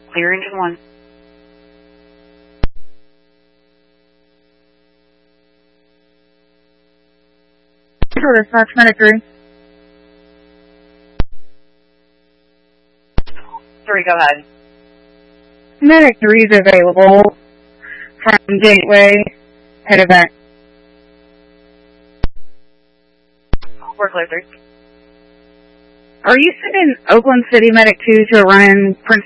Clear engine 1. Dispatch Medic 3. 3, go ahead. Medic 3 is available from Gateway, head event. We're clear, 3. Are you sending Oakland City Medic 2 to a run-in Prince